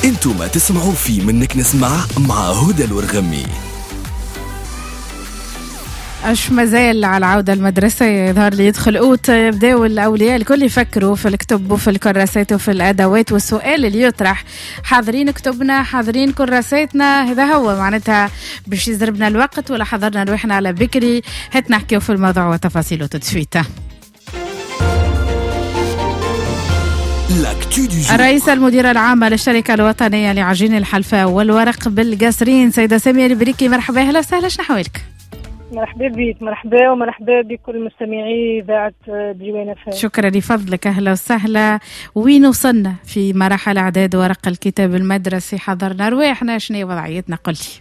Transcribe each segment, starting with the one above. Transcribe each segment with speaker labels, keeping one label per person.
Speaker 1: انتوا ما تسمعوا في منك نسمع مع هدى الورغمي.
Speaker 2: اش مازال على العودة المدرسة يظهر لي يدخل قوت. يبداو الأولياء الكل يفكروا في الكتب وفي الكراسات وفي الأدوات، والسؤال اللي يطرح حاضرين كتبنا حاضرين كراساتنا؟ هذا هو معناتها باش يزربنا الوقت ولا حضرنا روحنا على بكري؟ هات نحكيو في الموضوع وتفاصيله تدسويته. الرئيسة المديرة العامة للشركة الوطنية لعجين الحلفاء والورق بالقصرين سيدة سامية البريكي، مرحبا. أهلا وسهلا، شنو حوالك؟
Speaker 3: مرحبا بك. مرحبا ومرحبا بكل مستمعي إذاعة ديوان FM.
Speaker 2: شكرا لفضلك، أهلا وسهلا. وين وصلنا في مراحل إعداد ورق الكتاب المدرسي؟ حضرنا رواحنا، شنو وضعيتنا؟ قلتي.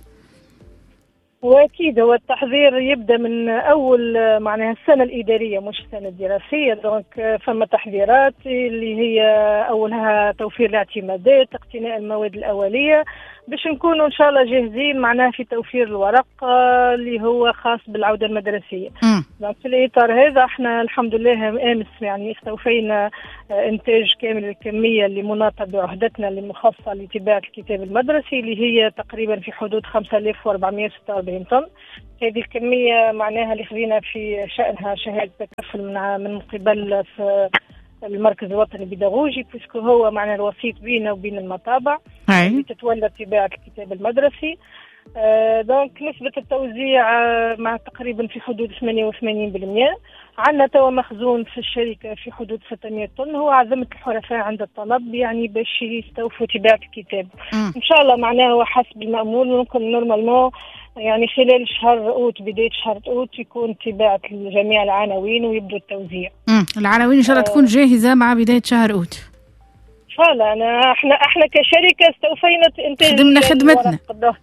Speaker 3: واكيد هو التحضير يبدا من اول معناها السنه الاداريه مش السنه الدراسيه. دونك فما تحضيرات اللي هي اولها توفير الاعتمادات، اقتناء المواد الاوليه باش نكونوا ان شاء الله جاهزين معناها في توفير الورق اللي هو خاص بالعوده المدرسيه. دونك في الاطار هذا احنا الحمد لله امس يعني استوفينا انتاج كامل الكميه اللي مناطه بعهدتنا المخصصه لطباعه الكتاب المدرسي اللي هي تقريبا في حدود 5446 طن. هذه الكميه معناها اللي خذينا في شانها شهاده تكفل من قبل المركز الوطني البيداغوجي، بيسكو هو معناها الوسيط بيننا وبين المطابع اللي تتولى طباعه الكتاب المدرسي. دونك نسبة التوزيع مع تقريبا في حدود 88%. عندنا توا مخزون في الشركة في حدود 600 طن، هو عزمة الحرفاء عند الطلب يعني باش يستوفوا طباعة الكتاب. إن شاء الله معناها هو حسب المأمول ممكن نورمالمون يعني خلال شهر أوت، بداية شهر أوت يكون طباعة جميع العناوين ويبدو التوزيع.
Speaker 2: العناوين إن شاء الله تكون جاهزة مع بداية شهر أوت.
Speaker 3: فعلا احنا كشركه استوفينا انتاج
Speaker 2: خدمنا خدمتنا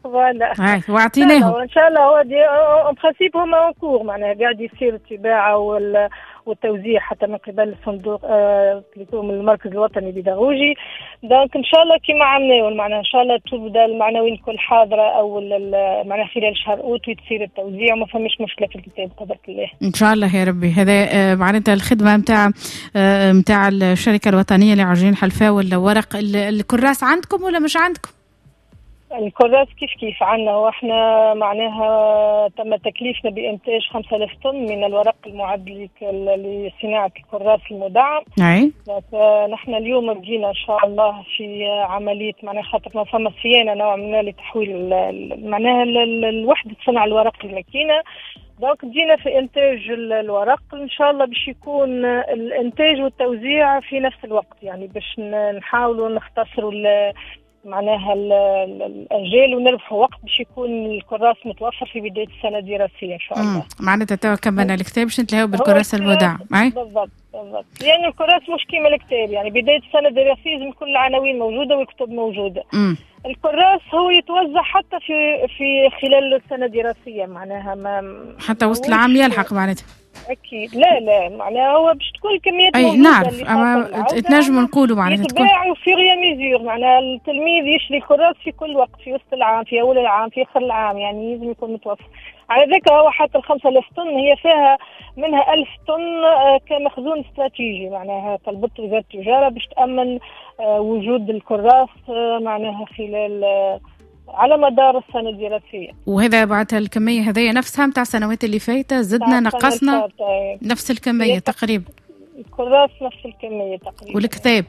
Speaker 2: واعطيناهم
Speaker 3: ان شاء الله. هو برانسيب هما انكور معناها قاعد يصير الطباعه والتوزيع حتى من قبل الصندوق من المركز الوطني البيداغوجي. دونك ان شاء الله كما عملناه معناها ان شاء الله تبدا المعناوين كل حاضره او معناها خلال شهر اوت وتصير التوزيع وما فماش مشكله في الكتاب بقدر الله
Speaker 2: ان شاء الله يا ربي. هذا معناتها الخدمه نتاع الشركه الوطنيه لعجين الحلفاء ولا ورق الكراس عندكم ولا مش عندكم؟
Speaker 3: الكراس كيف عنا، واحنا معناها تم تكليفنا بإنتاج 5000 طن من الورق المعد لصناعة الكراس المدعم. نحن اليوم بدينا إن شاء الله في عملية معناها خاطر ما فما صيانة نوع ما لتحويل معناها الوحدة صنع الورق الماكينة. دونك بدينا في إنتاج الورق إن شاء الله باش يكون الإنتاج والتوزيع في نفس الوقت، يعني باش نحاولوا نختصروا معناها الأجيال ونربحوا وقت باش يكون الكراس متوفر في بداية السنة الدراسية إن شاء الله.
Speaker 2: معناتها توا كملنا الكتاب باش نتلاقوا بالكراس المدعم.
Speaker 3: بالضبط. يعني الكراس مش كيما الكتاب، يعني بداية السنة الدراسية لازم كل العناوين موجودة والكتب موجودة. الكراس هو يتوزع حتى في خلال السنة الدراسية معناها ما
Speaker 2: حتى وسط العام يلحق معناتها.
Speaker 3: أكيد لا معناها هو باش تكون الكميات
Speaker 2: موجودة. نعرف أما تنجم نقولوا معناتها
Speaker 3: يتباعوا في ريا ميزور، معناها التلميذ يشري كراس في كل وقت، في وسط العام، في أول العام، في آخر العام، يعني لازم يكون متوفر. على ذلك هو حتى 5000 طن هي فيها منها 1000 طن كمخزون استراتيجي، معناها طلبت وزارة التجارة باش تأمن وجود الكراس معناها خلال على مدار السنة الدراسية.
Speaker 2: وهذا بعد الكمية هذه نفسها متاع السنوات اللي فاتت؟ زدنا نقصنا نفس الكمية تقريبا؟
Speaker 3: الكراس نفس الكمية تقريبا.
Speaker 2: والكتاب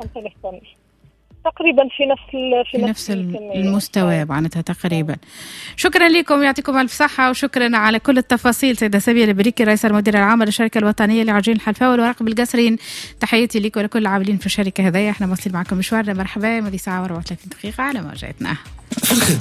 Speaker 3: تقريبا في نفس
Speaker 2: المستوى معناتها تقريبا. شكرا لكم، يعطيكم الف صحه، وشكرا على كل التفاصيل سيده سامية البريكي رئيسه المديره العامه للشركه الوطنيه لعجين الحلفاء والورق بالقصرين. تحياتي لك ولكل العاملين في الشركه هذه. احنا واصلين معكم مشوارنا. مرحبا، ماضي ساعه و34 دقيقه على موجاتنا.